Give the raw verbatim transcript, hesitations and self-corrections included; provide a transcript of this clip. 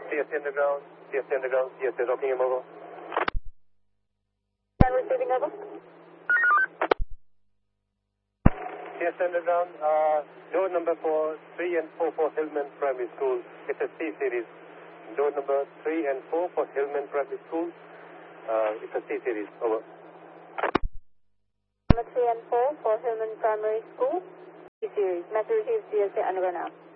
C S C Underground, C S C Underground, C S C Rockingham over. Can receiving over. C S C Underground, uh, door number four, three and four for Hillman Primary School. It's a C series. Door number three and four for Hillman Primary School. Uh, it's a C series. Over. Number three and four for Hillman Primary School. C series. Message received. C S C Underground now.